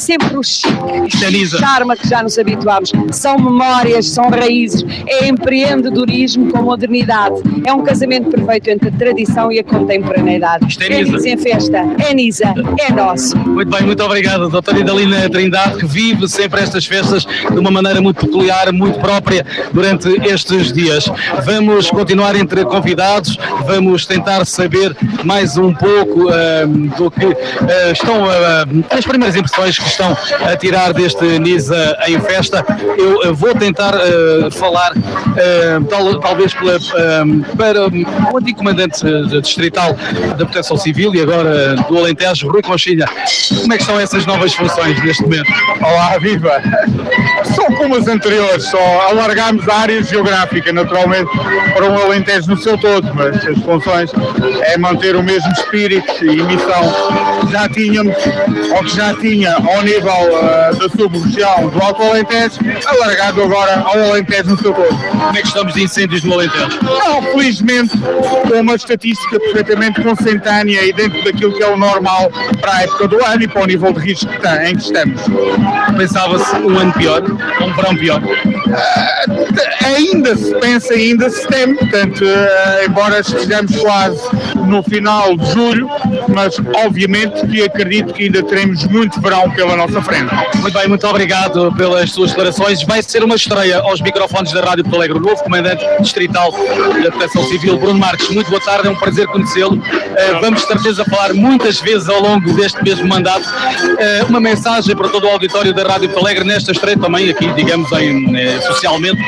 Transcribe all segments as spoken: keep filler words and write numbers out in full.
sempre o chique, Denisa. o charme a que já nos habituámos. São memórias, são raízes, é empreendedorismo com modernidade. É um casamento perfeito entre a tradição e a contemporaneidade. Isto é Nisa. Nisa em festa, é Nisa, é nosso. Muito bem, muito obrigado, doutora Idalina Trindade, que vive sempre estas festas de uma maneira muito peculiar, muito própria durante estes dias. Vamos continuar entre convidados, vamos tentar saber mais um pouco uh, do que uh, estão, uh, as primeiras impressões que estão a tirar deste Nisa em festa. Eu uh, vou tentar uh, falar, uh, tal, talvez pela, uh, para o antigo comandante distrital da Proteção Civil e agora do Alentejo, Rui Conchinha. Como é que estão essas novas funções neste momento? Olá, viva! São como as anteriores, só alargámos a área geográfica, naturalmente, para um Alentejo no seu todo, mas as funções é manter o mesmo espírito e missão que já tínhamos, ou que já tinha ao nível uh, da sub-região do Alto Alentejo, alargado agora ao Alentejo no seu todo. Como é que estamos de incêndios no Alentejo? Não, felizmente, com uma estatística perfeitamente consentânea e dentro daquilo que é o normal para a época do ano e para o nível de risco que está, em que estamos. Pensava-se um ano pior, um verão pior? Uh, ainda se pensa, ainda se teme, portanto, uh, embora estejamos quase no final de julho, mas obviamente que acredito que ainda teremos muito verão pela nossa frente. Muito bem, muito obrigado pelas suas declarações. Vai ser uma estreia aos microfones da Rádio Porto Alegre, o novo comandante distrital da Proteção Civil, Bruno Marques. Muito boa tarde, é um prazer conhecê-lo. Uh, vamos, de certeza, falar muitas vezes ao longo deste mesmo mandato. Uh, uma mensagem para todo o auditório da Rádio Porto Alegre nesta estreia, também aqui, digamos, em, eh, socialmente.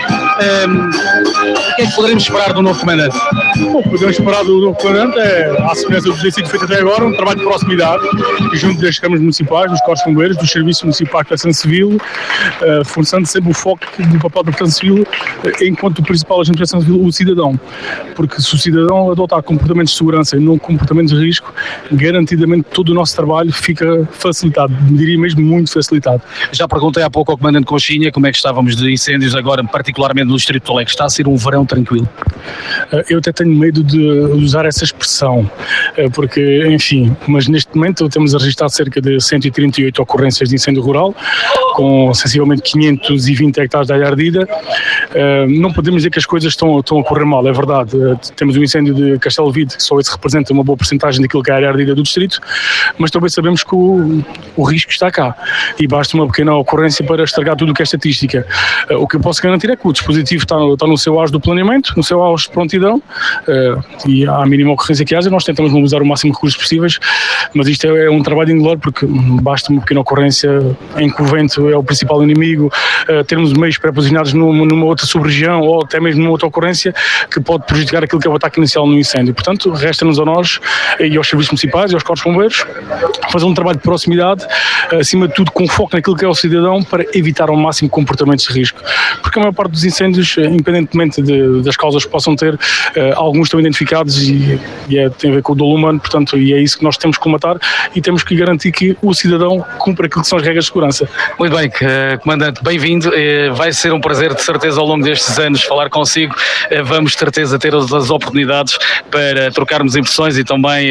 Uh, o que é que poderemos esperar do novo comandante? O que podemos esperar do novo comandante é, à semelhança do que tem sido feito até agora, um trabalho de proximidade, junto das câmaras municipais, dos corpos de bombeiros, dos serviços municipais de proteção civil, uh, forçando sempre o foco do papel da proteção civil, uh, enquanto o principal agente de proteção civil, o cidadão. Porque se o cidadão adotar comportamentos de segurança e não comportamentos de risco, garantidamente todo o nosso trabalho fica facilitado, diria mesmo muito facilitado. Já perguntei há pouco ao comandante Conchinha como é que estávamos de incêndios agora, particularmente no Distrito de Porto Alegre. Está a ser um verão tranquilo? Uh, eu até tenho medo de usar essa expressão, uh, porque, enfim, mas neste momento temos a registrar cerca de cento e trinta e oito ocorrências de incêndio rural, com sensivelmente quinhentos e vinte hectares de área ardida. Uh, não podemos dizer que as coisas estão, estão a correr mal, é verdade. Uh, temos um incêndio de Castelo Vide, que só esse representa uma boa porcentagem daquilo que é a área ardida do distrito, mas também sabemos que o, o risco está cá e basta uma pequena ocorrência para estragar tudo o que é estatística. Uh, o que eu posso garantir é que o dispositivo está, está no seu auge do planeamento, no seu auge de prontidão, uh, e à mínima ocorrência que haja, nós tentamos mobilizar o máximo de recursos possíveis, mas isto é, é um trabalho indolor, porque basta uma pequena ocorrência em que o vento é o principal inimigo, uh, termos meios pré-posicionados numa, numa outra sub-região ou até mesmo numa outra ocorrência que pode prejudicar aquilo que é o ataque inicial no incêndio. Portanto, resta-nos a nós e aos serviços municipais e aos corpos de bombeiros fazer um trabalho de proximidade, acima de tudo com foco naquilo que é o cidadão, para evitar ao máximo comportamentos de risco. Porque a maior parte dos incêndios, independentemente de, das causas que possam ter, uh, alguns estão identificados e, e é, tem a ver com o dolo humano, portanto, e é isso que nós temos que combatar e temos que garantir que o cidadão cumpra aquilo que são as regras de segurança. Muito bem, comandante, bem-vindo. Vai ser um prazer, de certeza, ao longo destes anos falar consigo. Vamos, de certeza, ter as oportunidades para trocarmos impressões e também